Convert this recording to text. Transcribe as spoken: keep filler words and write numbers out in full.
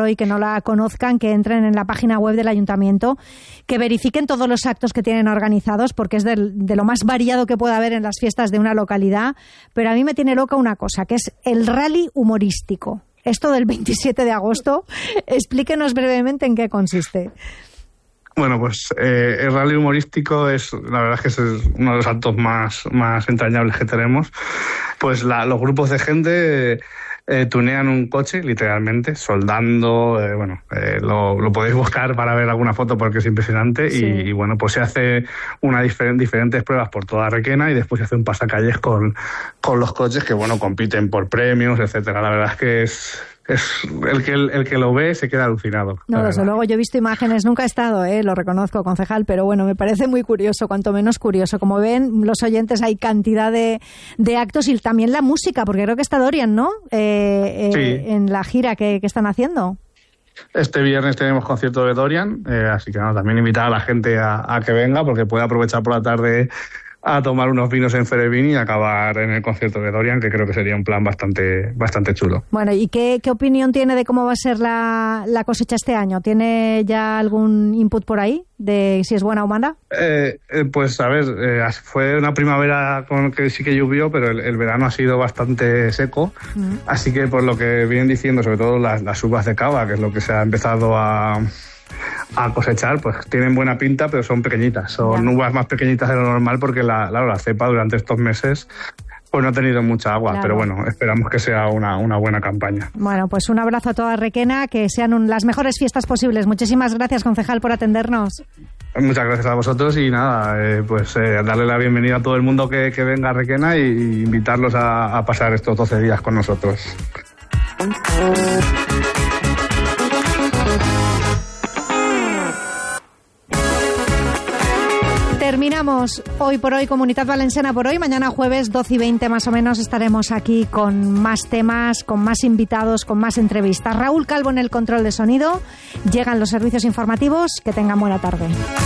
y que no la conozcan, que entren en la página web del Ayuntamiento, que verifiquen todos los actos que tienen organizados, porque es del, de lo más variado que puede haber en las fiestas de una localidad. Pero a mí me tiene loca una cosa, que es el rally humorístico. Esto del veintisiete de agosto, explíquenos brevemente en qué consiste. Bueno, pues eh, el rally humorístico es, la verdad es que es uno de los actos más, más entrañables que tenemos. Pues la, los grupos de gente eh, tunean un coche, literalmente, soldando, eh, bueno, eh, lo, lo podéis buscar para ver alguna foto porque es impresionante. Sí. Y, y bueno, pues se hace una diferen, diferentes pruebas por toda Requena y después se hace un pasacalles con, con los coches que, bueno, compiten por premios, etcétera. La verdad es que es... Es el que el, el que lo ve se queda alucinado. No, desde luego, yo he visto imágenes, nunca he estado, eh, lo reconozco, concejal, pero bueno, me parece muy curioso, cuanto menos curioso. Como ven los oyentes, hay cantidad de, de actos y también la música, porque creo que está Dorian, ¿no? Eh, eh, sí. En la gira que, que están haciendo. Este viernes tenemos concierto de Dorian, eh, así que no, también invitar a la gente a, a que venga, porque puede aprovechar por la tarde a tomar unos vinos en Ferebín y acabar en el concierto de Dorian, que creo que sería un plan bastante bastante chulo. Bueno, ¿y qué, qué opinión tiene de cómo va a ser la, la cosecha este año? ¿Tiene ya algún input por ahí de si es buena o mala? Eh, eh, pues a ver, eh, fue una primavera con que sí que llovió, pero el, el verano ha sido bastante seco, uh-huh. Así que por lo que vienen diciendo, sobre todo las, las uvas de cava, que es lo que se ha empezado a... a cosechar, pues tienen buena pinta, pero son pequeñitas, son ya. uvas más pequeñitas de lo normal porque la, la, la cepa durante estos meses pues no ha tenido mucha agua, claro. Pero bueno, esperamos que sea una, una buena campaña. Bueno, pues un abrazo a toda Requena, que sean un, las mejores fiestas posibles. Muchísimas gracias, concejal, por atendernos. Muchas gracias a vosotros y nada, eh, pues eh, darle la bienvenida a todo el mundo que, que venga a Requena y, y invitarlos a, a pasar estos doce días con nosotros. Terminamos hoy por hoy Comunitat Valenciana por hoy. Mañana jueves doce y veinte más o menos estaremos aquí con más temas, con más invitados, con más entrevistas. Raúl Calvo en el control de sonido. Llegan los servicios informativos. Que tengan buena tarde.